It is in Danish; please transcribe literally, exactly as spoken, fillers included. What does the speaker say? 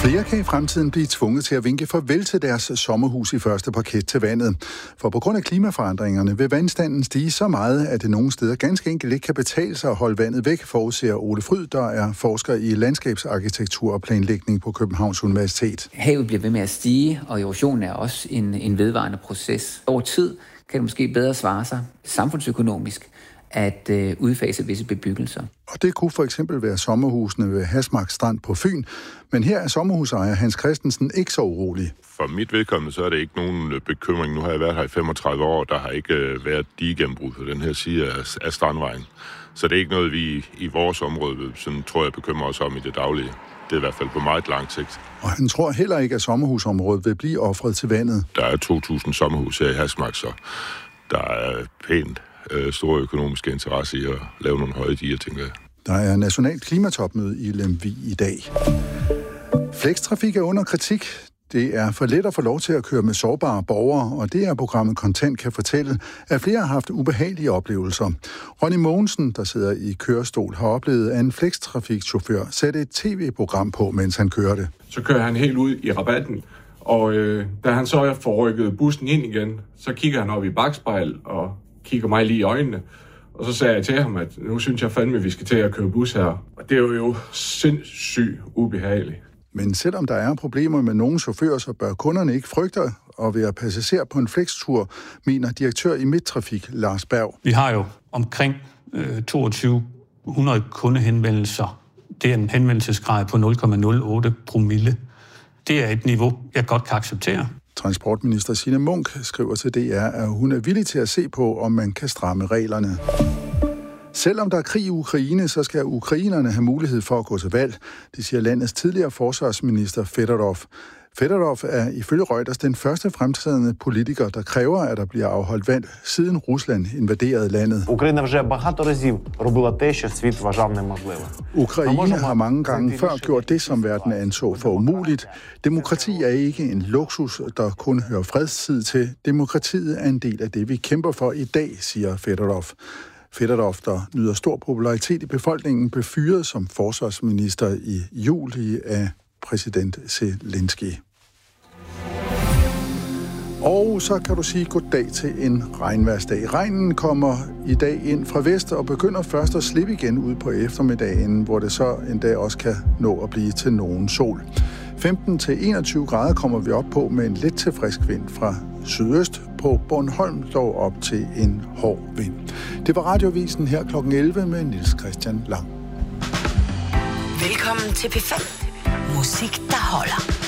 Flere kan i fremtiden blive tvunget til at vinke farvel til deres sommerhus i første parket til vandet. For på grund af klimaforandringerne vil vandstanden stige så meget, at det nogle steder ganske enkelt ikke kan betale sig at holde vandet væk, forudser Ole Fryd, der er forsker i landskabsarkitektur og planlægning på Københavns Universitet. Havet bliver ved med at stige, og erosionen er også en, en vedvarende proces. Over tid kan det måske bedre svare sig samfundsøkonomisk at øh, udfase visse bebyggelser. Og det kunne for eksempel være sommerhusene ved Hasmark Strand på Fyn. Men her er sommerhusejer Hans Christensen ikke så urolig. For mit vedkommende, så er det ikke nogen bekymring. Nu har jeg været her i femogtredive år, der har ikke øh, været digegennembrud på den her side af, af Strandvejen. Så det er ikke noget, vi i vores område, sådan tror jeg, bekymrer os om i det daglige. Det er i hvert fald på meget lang sigt. Og han tror heller ikke, at sommerhusområdet vil blive ofret til vandet. Der er to tusind sommerhus her i Hasmark, så der er pænt øh, store økonomiske interesse i at lave nogle høje diger, tænker jeg. Der er nationalt klimatopmøde i Lemvig i dag. Flextrafik er under kritik. Det er for let at få lov til at køre med sårbare borgere, og det er programmet Kontant kan fortælle, at flere har haft ubehagelige oplevelser. Ronny Mogensen, der sidder i kørestol, har oplevet, at en flextrafikchauffør satte et tv-program på, mens han kørte. Så kører han helt ud i rabatten, og øh, da han så får rykket bussen ind igen, så kigger han op i bakspejl og kigger mig lige i øjnene. Og så sagde jeg til ham, at nu synes jeg fandme, at vi skal til at køre bus her. Og det er jo sindssygt ubehageligt. Men selvom der er problemer med nogle chauffører, så bør kunderne ikke frygte at være passager på en flextur, mener direktør i Midttrafik, Lars Berg. Vi har jo omkring øh, toogtyve hundrede kundehenvendelser. Det er en henvendelsesgrad på nul komma nul otte promille. Det er et niveau, jeg godt kan acceptere. Transportminister Signe Munk skriver til D R, at hun er villig til at se på, om man kan stramme reglerne. Selvom der er krig i Ukraine, så skal ukrainerne have mulighed for at gå til valg. Det siger landets tidligere forsvarsminister Fedorov. Fedorov er ifølge Reuters den første fremtrædende politiker, der kræver, at der bliver afholdt valg, siden Rusland invaderede landet. Ukraine вже багато разів робила те, що світ вважав неможливим. Ukraine har mange gange før gjort det, som verden anså for umuligt. Demokrati er ikke en luksus, der kun hører fredstid til. Demokratiet er en del af det, vi kæmper for i dag, siger Fedorov. Fedorov, der nyder stor popularitet i befolkningen, blev fyret som forsvarsminister i juli af præsident Zelensky. Og så kan du sige goddag til en regnværsdag. Regnen kommer i dag ind fra vest og begynder først at slippe igen ud på eftermiddagen, hvor det så en dag også kan nå at blive til nogen sol. femten til enogtyve grader kommer vi op på med en lidt til frisk vind fra sydøst, på Bornholm dog op til en hård vind. Det var Radiovisen her klokken elleve med Niels Christian Lang. Velkommen til P fem. Musik, der holder.